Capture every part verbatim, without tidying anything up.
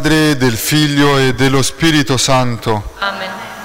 Padre, del Figlio e dello Spirito Santo. Amen.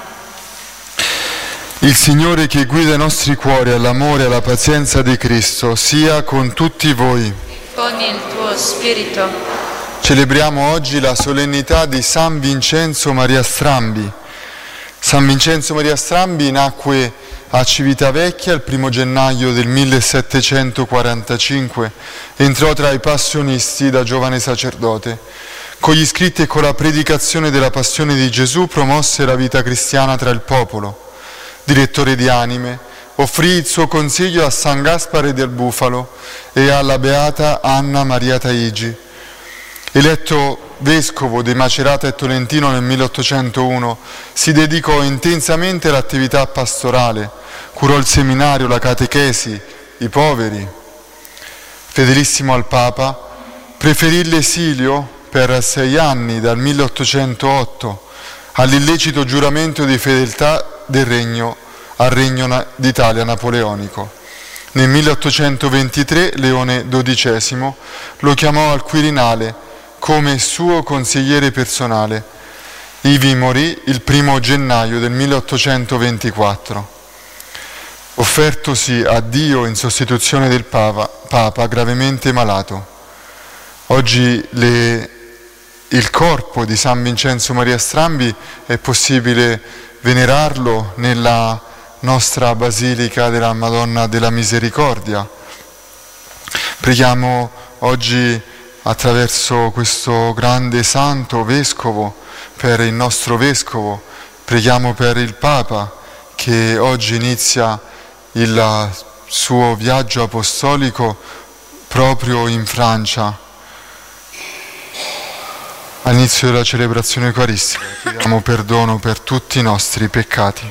Il Signore che guida i nostri cuori all'amore e alla pazienza di Cristo sia con tutti voi. Con il tuo spirito. Celebriamo oggi la solennità di San Vincenzo Maria Strambi. San Vincenzo Maria Strambi nacque a Civitavecchia il primo gennaio del millesettecentoquarantacinque. Entrò tra i passionisti da giovane sacerdote. Con gli scritti e con la predicazione della passione di Gesù promosse la vita cristiana tra il popolo. Direttore di anime, offrì il suo consiglio a San Gaspare del Bufalo e alla beata Anna Maria Taigi. Eletto vescovo di Macerata e Tolentino nel milleottocentouno, si dedicò intensamente all'attività pastorale, curò il seminario, la catechesi, i poveri. Fedelissimo al Papa, preferì l'esilio per sei anni, dal milleottocentootto, all'illecito giuramento di fedeltà del regno, al regno d'Italia napoleonico. Nel milleottocentoventitré Leone dodicesimo lo chiamò al Quirinale come suo consigliere personale. Ivi morì il primo gennaio del milleottocentoventiquattro. Offertosi a Dio in sostituzione del Papa, Papa gravemente malato. Oggi le Il corpo di San Vincenzo Maria Strambi è possibile venerarlo nella nostra Basilica della Madonna della Misericordia. Preghiamo oggi attraverso questo grande santo vescovo per il nostro vescovo, preghiamo per il Papa che oggi inizia il suo viaggio apostolico proprio in Francia. All'inizio della celebrazione eucaristica chiediamo perdono per tutti i nostri peccati.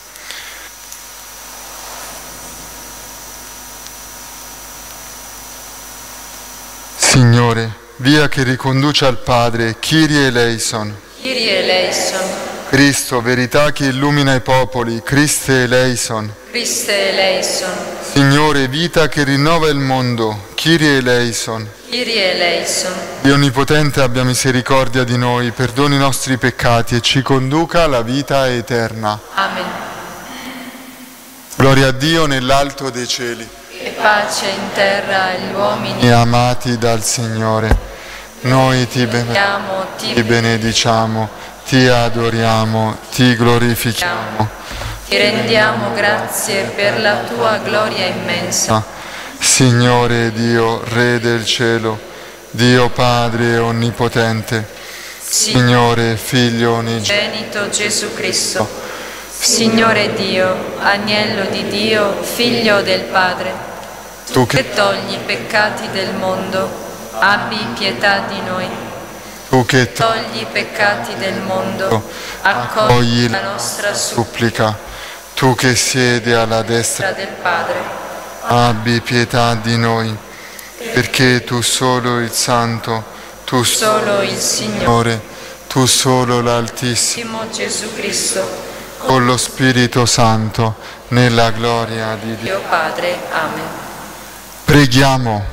Signore, via che riconduce al Padre, Kyrie eleison. Kyrie eleison. Cristo, verità che illumina i popoli, Christe eleison. Christe eleison. Signore, vita che rinnova il mondo, Kyrie eleison. Kyrie eleison. Dio Onnipotente abbia misericordia di noi, perdoni i nostri peccati e ci conduca alla vita eterna. Amen. Gloria a Dio nell'alto dei cieli. E pace in terra agli uomini E amati dal Signore. Noi ti benediamo, ti ti benediciamo, ti adoriamo, ti glorifichiamo. Ti rendiamo grazie per la tua gloria immensa. Signore Dio, Re del cielo, Dio Padre onnipotente, Signore Figlio unigenito Gesù Cristo, Signore Dio, Agnello di Dio, Figlio del Padre, tu che togli i peccati del mondo, abbi pietà di noi. Tu che togli i peccati del mondo, accogli la nostra supplica. Tu che siedi alla destra del Padre, abbi pietà di noi, perché tu solo il Santo, tu solo il Signore, tu solo l'Altissimo, Gesù Cristo, con lo Spirito Santo, nella gloria di Dio Padre. Amen. Preghiamo.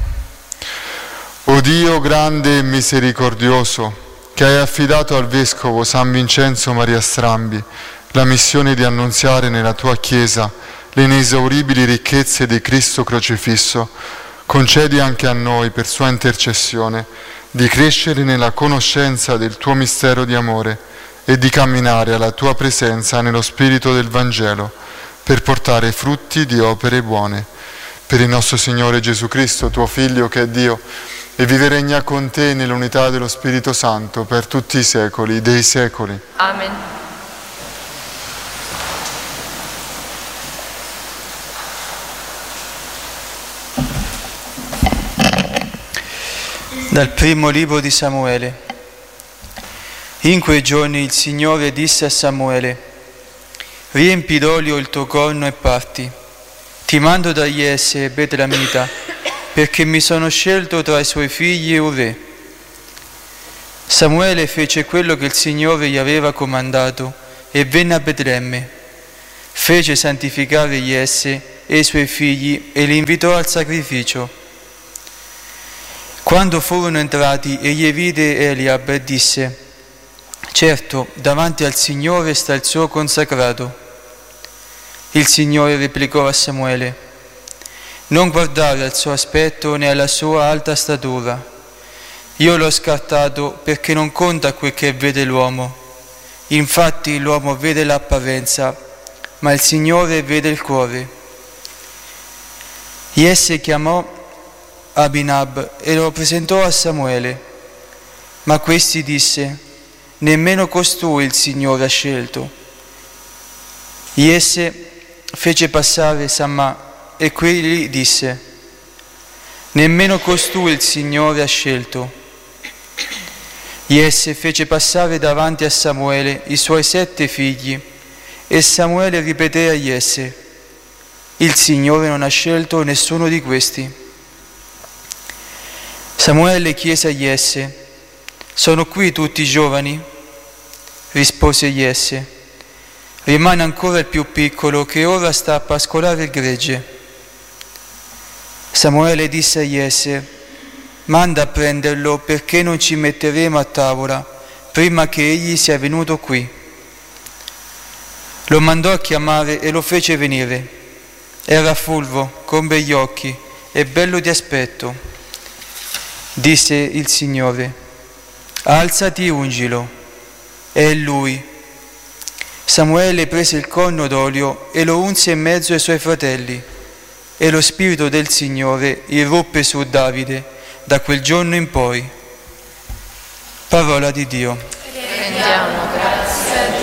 O Dio grande e misericordioso, che hai affidato al Vescovo San Vincenzo Maria Strambi la missione di annunziare nella tua Chiesa le inesauribili ricchezze di Cristo crocifisso, concedi anche a noi, per sua intercessione, di crescere nella conoscenza del tuo mistero di amore e di camminare alla tua presenza nello spirito del Vangelo, per portare frutti di opere buone. Per il nostro Signore Gesù Cristo, tuo Figlio, che è Dio, e vive e regna con te nell'unità dello Spirito Santo per tutti i secoli dei secoli. Amen. Dal primo libro di Samuele. In quei giorni il Signore disse a Samuele: riempi d'olio il tuo corno e parti. Ti mando da Jesse Betramita, perché mi sono scelto tra i suoi figli un re. Samuele fece quello che il Signore gli aveva comandato e venne a Betlemme. Fece santificare Jesse e i suoi figli e li invitò al sacrificio. Quando furono entrati, egli vide Eliab e disse: certo, davanti al Signore sta il suo consacrato. Il Signore replicò a Samuele: non guardare al suo aspetto né alla sua alta statura. Io l'ho scartato perché non conta quel che vede l'uomo. Infatti l'uomo vede l'apparenza, ma il Signore vede il cuore. Jesse chiamò Abinab e lo presentò a Samuele, ma questi disse: nemmeno costui il Signore ha scelto. Jesse fece passare Samma e quegli disse: nemmeno costui il Signore ha scelto. Jesse fece passare davanti a Samuele i suoi sette figli e Samuele ripeté a Jesse: il Signore non ha scelto nessuno di questi. Samuele chiese a Jesse: sono qui tutti i giovani? Rispose Jesse: rimane ancora il più piccolo che ora sta a pascolare il gregge. Samuele disse a Jesse: manda a prenderlo perché non ci metteremo a tavola prima che egli sia venuto qui. Lo mandò a chiamare e lo fece venire. Era fulvo, con begli occhi e bello di aspetto. Disse il Signore: alzati e ungilo. È lui. Samuele prese il conno d'olio e lo unse in mezzo ai suoi fratelli, e lo spirito del Signore irruppe su Davide da quel giorno in poi. Parola di Dio. Rendiamo grazie.